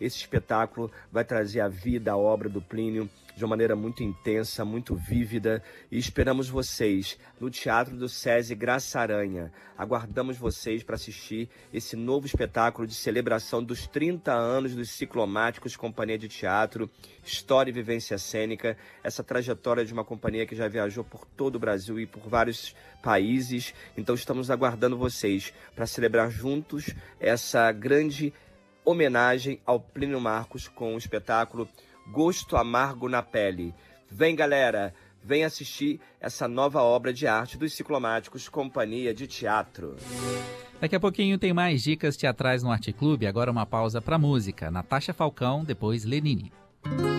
esse espetáculo vai trazer a vida, a obra do Plínio de uma maneira muito intensa, muito vívida, e esperamos vocês no Teatro do SESI Graça Aranha. Aguardamos vocês para assistir esse novo espetáculo de celebração dos 30 anos dos Ciclomáticos Companhia de Teatro, história e vivência cênica, essa trajetória de uma companhia que já viajou por todo o Brasil e por vários países. Então estamos aguardando vocês para celebrar juntos essa grande homenagem ao Plínio Marcos com o espetáculo Gosto Amargo na Pele. Vem, galera, vem assistir essa nova obra de arte dos Ciclomáticos Companhia de Teatro. Daqui a pouquinho tem mais dicas teatrais no Arte Clube, agora uma pausa para música. Natasha Falcão, depois Lenine.